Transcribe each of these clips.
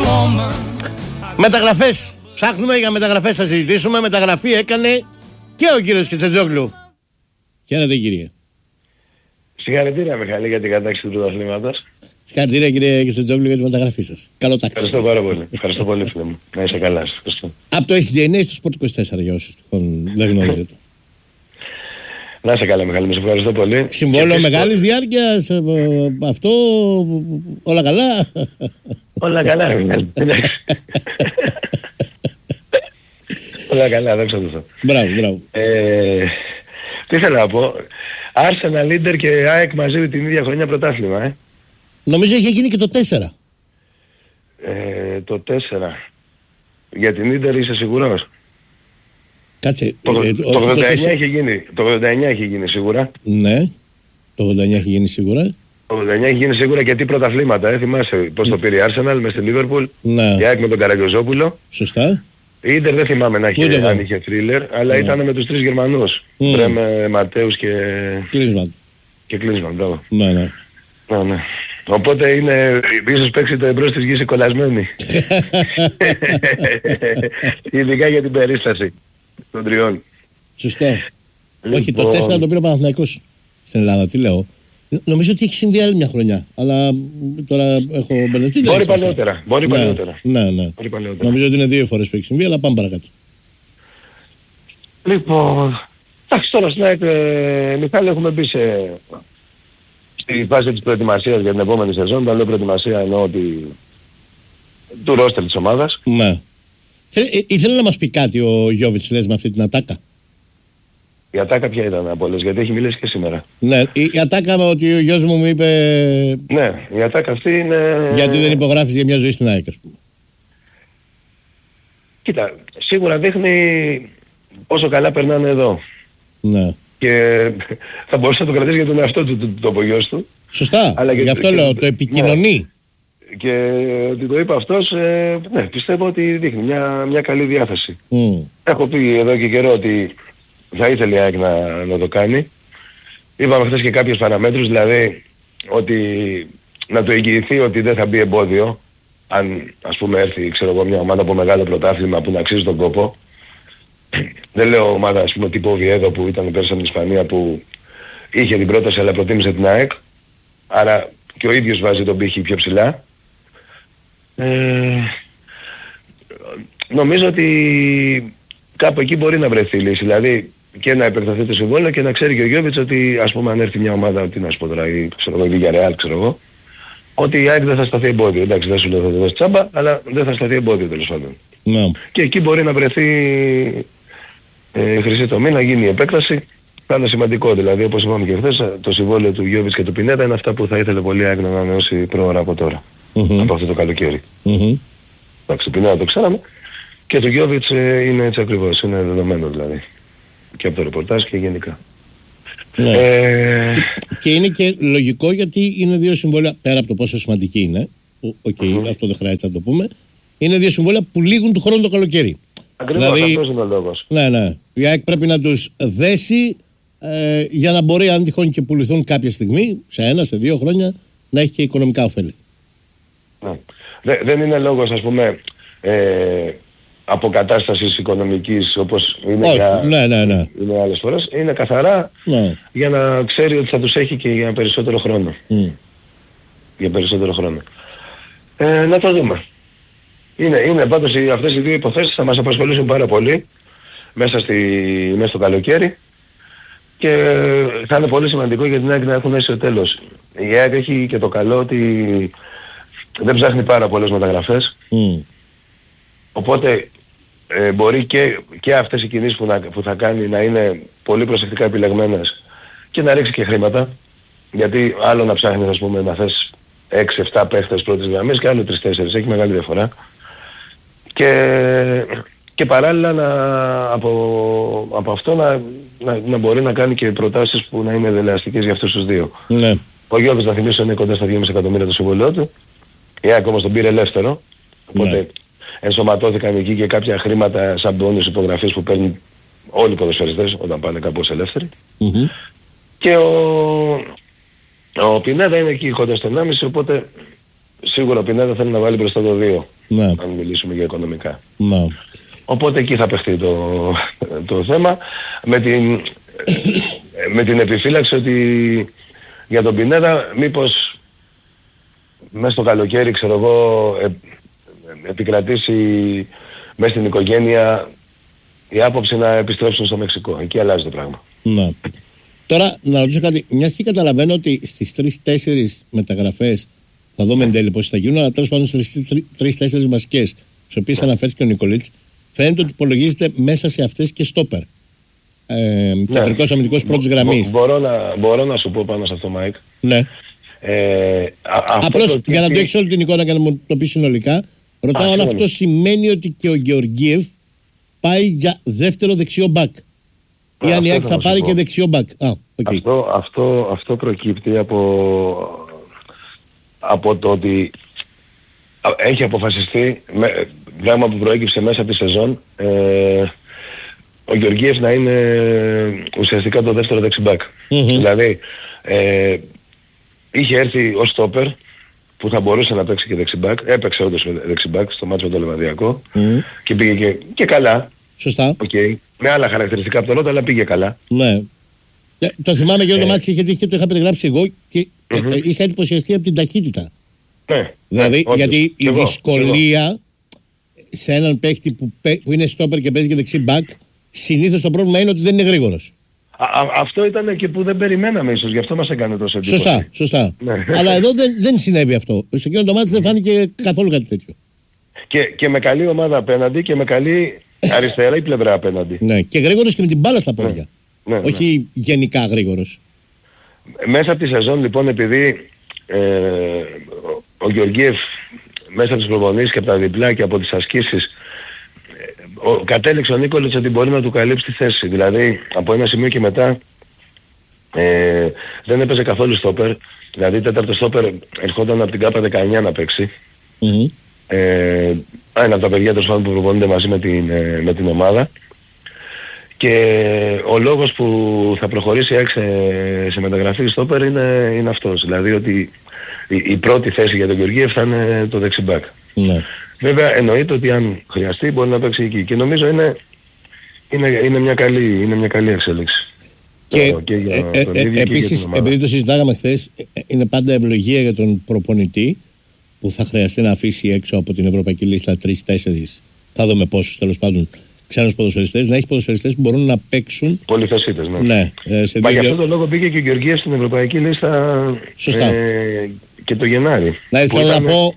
Μεταγραφές. Ψάχνουμε για μεταγραφές, θα συζητήσουμε. Μεταγραφή έκανε και ο κύριος Κετσετζόγλου. Χαίρετε κύριε. Συγχαρητήρια Μιχάλη για την κατάκτηση του πρωταθλήματος. Συγχαρητήρια κύριε Κετσετζόγλου για τη μεταγραφή σας. Καλό τάξη. Ευχαριστώ πάρα πολύ. Ευχαριστώ πολύ φίλε μου. Να είσαι καλά. Ευχαριστώ. Από το SDNA στο Sport 24 για όσους δεν γνωρίζετε. Να είσαι καλά Μιχάλη, σε ευχαριστώ πολύ. Συμβόλαιο μεγάλης διάρκειας, αυτό, όλα καλά. Όλα καλά Μιχάλη. Όλα καλά, δόξα τω Θεώ. Μπράβο. Τι θέλω να πω. Arsenal, Inter και ΑΕΚ μαζί την ίδια χρονιά πρωτάθλημα, Νομίζω είχε γίνει και το 4. Το 4. Για την Inter είσαι σίγουρος? Κάτσε. Το 89 έχει γίνει. Το 89 έχει γίνει σίγουρα. Ναι. Το 89 έχει γίνει σίγουρα. Το 89 έχει γίνει σίγουρα γιατί πρωταθλήματα. Θυμάσαι πώς το πήρε η Arsenal μες στη Liverpool. Ναι. Η ΑΕΚ με τον Καραγκιόζόπουλο. Σωστά. Η Ίντερ δεν θυμάμαι να είχε, αν είχε θρίλερ, αλλά ήταν με τους τρεις Γερμανούς. Μπρέμε, Ματέους και Κλίνσμαν. Μπράβο. Ναι. Οπότε είναι, ίσως παίξετε εμπρός της γης κολλασμένη. Ειδικά για την περίσταση των τριών. Σωστό. Όχι, το 4 το πήρε ο Παναθηναϊκός στην Ελλάδα, τι λέω. Νομίζω ότι έχει συμβεί άλλη μια χρονιά, αλλά τώρα έχω μπερδευτεί. Μπορεί παλαιότερα. Ναι. Νομίζω ότι είναι 2 φορές που έχει συμβεί, αλλά πάμε παρακάτω. Λοιπόν, εντάξει τώρα στην ΑΕΚ, Μιχάλη, έχουμε μπει στη φάση της προετοιμασίας για την επόμενη σεζόν. Όταν λέω προετοιμασία εννοώ του ρόστερ της ομάδας. Ναι. Ήθελε να μας πει κάτι ο Γιώβιτς, λες, με αυτή την ατάκα. Η ατάκα ποια ήταν από όλες, γιατί έχει μιλήσει και σήμερα. Ναι, η ατάκα ότι ο γιος μου είπε... Ναι, η ατάκα αυτή είναι... Γιατί δεν υπογράφεις για μια ζωή στην ΑΕΚ, ας πούμε. Κοίτα, σίγουρα δείχνει πόσο καλά περνάνε εδώ. Ναι. Και θα μπορούσε να το κρατήσει για τον εαυτό του το απογειός του. Σωστά, αλλά γι' αυτό λέω, το επικοινωνεί. Ναι. Και ότι το είπε αυτός, ναι, πιστεύω ότι δείχνει μια καλή διάθεση. Έχω πει εδώ και καιρό ότι θα ήθελε η ΑΕΚ να το κάνει. Είπαμε χθες και κάποιες παραμέτρους, δηλαδή ότι να το εγγυηθεί ότι δεν θα μπει εμπόδιο αν ας πούμε έρθει, ξέρω εγώ, μια ομάδα από μεγάλο πρωτάθλημα που να αξίζει τον κόπο. Δεν λέω ομάδα ας πούμε τύπου Οβιέδο που ήταν πέρσι από την Ισπανία που είχε την πρόταση αλλά προτίμησε την ΑΕΚ. Άρα και ο ίδιος βάζει τον πύχη πιο ψηλά. Νομίζω ότι κάπου εκεί μπορεί να βρεθεί λύση. Δηλαδή και να επεκταθεί το συμβόλαιο και να ξέρει και ο Γιώβιτς ότι ας πούμε αν έρθει μια ομάδα, τι να σου πω τώρα, η Villarreal ξέρω εγώ, ότι η ΑΕΚ δεν θα σταθεί εμπόδιο. Εντάξει, δεν σου λέω θα το δώσει τσάμπα, αλλά δεν θα σταθεί εμπόδιο τέλος πάντων. No. Και εκεί μπορεί να βρεθεί χρυσή τομή, να γίνει η επέκταση. Θα είναι σημαντικό, δηλαδή όπως είπαμε και χθες, το συμβόλαιο του Γιώβιτς και του Πινέτα είναι αυτά που θα ήθελε πολύ η ΑΕΚ να ανανεώσει πρόωρα από τώρα. Από αυτό το καλοκαίρι. Εντάξει, Πινέτα το ξέραμε. Και το Γιώβιτς είναι έτσι ακριβώς, είναι δεδομένο δηλαδή. Και από το ρεπορτάζ και γενικά. Ναι. Και είναι και λογικό γιατί είναι 2 συμβόλαια, πέρα από το πόσο σημαντική είναι, αυτό δεν χρειάζεται να το πούμε, είναι 2 συμβόλαια που λήγουν του χρόνου το καλοκαίρι. Ακριβώς, δηλαδή, αυτός είναι ο λόγος. Ναι. Η ΑΕΚ πρέπει να τους δέσει για να μπορεί, αν τυχόν και πουληθούν κάποια στιγμή, σε 1, σε 2 χρόνια, να έχει και οικονομικά ωφέλη. Ναι. Δεν είναι λόγος, ας πούμε, αποκατάστασης οικονομικής όπως είναι, είναι άλλες φορές. Είναι καθαρά για να ξέρει ότι θα τους έχει και για περισσότερο χρόνο. Για περισσότερο χρόνο. Να το δούμε. Είναι πάντως αυτές οι 2 υποθέσεις θα μας απασχολήσουν πάρα πολύ μέσα στο καλοκαίρι και θα είναι πολύ σημαντικό για την ΑΕΚ να έχουν έσει ο τέλος. Η ΑΕΚ έχει και το καλό ότι δεν ψάχνει πάρα πολλές μεταγραφές. Οπότε μπορεί και αυτές οι κινήσεις που θα κάνει να είναι πολύ προσεκτικά επιλεγμένες και να ρίξει και χρήματα. Γιατί άλλο να ψάχνεις, ας πούμε, να θες 6-7 παίχτες πρώτης γραμμής και άλλο 3-4. Έχει μεγάλη διαφορά. Και παράλληλα από αυτό να μπορεί να κάνει και προτάσεις που να είναι δελεαστικές για αυτούς τους 2. Ναι. Ο Γιώργος, να θυμίσω, είναι κοντά στα 2,5 εκατομμύρια το συμβολαιό του. Η ΑΕΚ όμως τον πήρε ελεύθερο. Οπότε ενσωματώθηκαν εκεί και κάποια χρήματα σαν μπόνους υπογραφής που παίρνουν όλοι οι ποδοσφαιριστές όταν πάνε κάπως ελεύθεροι. Και ο Πινέδα είναι εκεί κοντά στο 1,5, οπότε σίγουρα ο Πινέδα θέλει να βάλει μπροστά το 2. Ναι. Αν μιλήσουμε για οικονομικά. Ναι. Οπότε εκεί θα παιχτεί το θέμα με την επιφύλαξη ότι για τον Πινέδα μήπως μέσα στο καλοκαίρι, ξέρω εγώ, επικρατήσει μέσα στην οικογένεια η άποψη να επιστρέψουν στο Μεξικό. Εκεί αλλάζει το πράγμα. Ναι. Τώρα να ρωτήσω κάτι, μιας και καταλαβαίνω ότι στις 3-4 μεταγραφές θα δούμε εν τέλει πώς θα γίνουν, αλλά τέλος πάντων στις 3-4 βασικές, στις οποίες αναφέρθηκε ο Νικολίτς, φαίνεται ότι υπολογίζεται μέσα σε αυτές και στόπερ. Κεντρικός αμυντικός πρώτης γραμμής. Μπορώ να σου πω πάνω σε αυτό, Μάικ. Ναι. Απλώς για να το έχεις όλη την εικόνα και να μου το πεις συνολικά, ρωτάω αν αυτό σημαίνει ότι και ο Γεωργίευ πάει για δεύτερο δεξιό μπακ. Ή αν η ΑΕΚ θα πάρει και δεξιό μπακ. Okay. Αυτό προκύπτει από το ότι έχει αποφασιστεί, πράγμα που προέκυψε μέσα από τη σεζόν, ο Γεωργίευ να είναι ουσιαστικά το δεύτερο δεξιμπάκ. Δηλαδή, είχε έρθει ως στόπερ που θα μπορούσε να παίξει και δεξιμπάκ. Έπαιξε όντως δεξιμπάκ στο μάτσο με το Λεβαδιακό και πήγε και καλά. Σωστά. Okay. Με άλλα χαρακτηριστικά από τον Ρότα, αλλά πήγε καλά. Ναι. Το θυμάμαι και το μάτι είχε τύχει και το είχα περιγράψει εγώ και είχα εντυπωσιαστεί από την ταχύτητα. Ναι. Δηλαδή, όντως. γιατί η δυσκολία σε έναν παίχτη που είναι στόπερ και παίζει και δεξί μπακ, συνήθως το πρόβλημα είναι ότι δεν είναι γρήγορος. Αυτό ήταν και που δεν περιμέναμε ίσως, γι' αυτό μας έκανε τόσο εντύπωση. Σωστά. Ναι. Αλλά εδώ δεν συνέβη αυτό. Σε εκείνο το μάτι δεν φάνηκε καθόλου κάτι τέτοιο. Και με καλή ομάδα απέναντι και με καλή αριστερά η πλευρά απέναντι. Ναι, και γρήγορος και με την μπάλα στα πόδια. Ναι. Όχι γενικά γρήγορος. Μέσα από τη σεζόν λοιπόν, επειδή ο Γεωργίευ μέσα από τις προπονήσεις και από τα διπλά και από τις ασκήσεις κατέληξε ο Νίκολιτς ότι μπορεί να του καλύψει τη θέση. Δηλαδή από ένα σημείο και μετά δεν έπαιζε καθόλου στόπερ. Δηλαδή τέταρτο στόπερ ερχόταν από την ΚΑΠΑ 19 να παίξει. Ένα από τα παιδιά που προπονούνται μαζί με την ομάδα. Και ο λόγος που θα προχωρήσει σε μεταγραφή στόπερ είναι αυτός. Δηλαδή ότι η πρώτη θέση για τον Γεωργίευ θα είναι το δεξιμπάκ. Ναι. Βέβαια εννοείται ότι αν χρειαστεί μπορεί να παίξει εκεί. Και νομίζω είναι μια καλή εξέλιξη. Και επίσης, επειδή το συζητάγαμε χθες, είναι πάντα ευλογία για τον προπονητή που θα χρειαστεί να αφήσει έξω από την ευρωπαϊκή λίστα 3-4, θα δούμε πόσους τέλος πάντων, ξένους ποδοσφαιριστές, να έχει ποδοσφαιριστές που μπορούν να παίξουν. Πολυθεσίτες, ναι. Ναι, μα για αυτόν τον λόγο πήγε και ο Γεωργίευ στην ευρωπαϊκή λίστα. Σωστά. Και το Γενάρη. Ναι, θέλω να πω,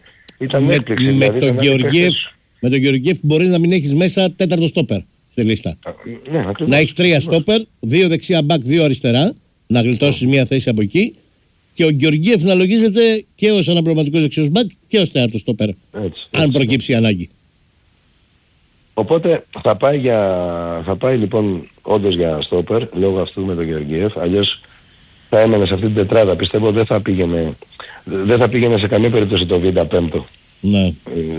με τον Γεωργίευ μπορεί να μην έχεις μέσα τέταρτο στόπερ στη λίστα. Ναι, να έχεις 3 στόπερ, 2 δεξιά μπακ, 2 αριστερά, να γλιτώσεις μία θέση από εκεί. Και ο Γεωργίευ να λογίζεται και ως αναπληρωματικός δεξιός μπακ και ως τέταρτο στόπερ. Αν προκύψει η ανάγκη. Οπότε θα πάει λοιπόν όντως για στόπερ λόγω αυτού με τον Γεωργίευ. Αλλιώς θα έμενε σε αυτή την τετράδα. Πιστεύω δεν θα πήγαινε σε καμία περίπτωση το 5ο. Ναι.